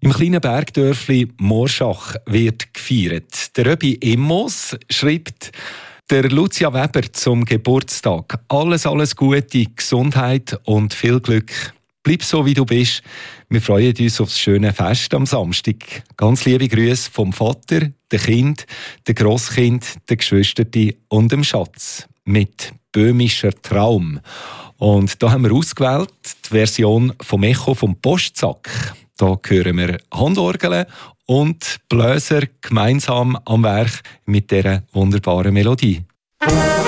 Im kleinen Bergdörfli Morschach wird gefeiert. Der Röbi Immos schreibt der Lucia Weber zum Geburtstag. Alles Gute, Gesundheit und viel Glück. Bleib so, wie du bist. Wir freuen uns auf das schöne Fest am Samstag. Ganz liebe Grüße vom Vater, dem Kind, dem Grosskind, den Geschwistern und dem Schatz. Mit böhmischer Traum. Und da haben wir ausgewählt die Version vom Echo vom Postsack. Da hören wir Handorgeln und Bläser gemeinsam am Werk mit dieser wunderbaren Melodie.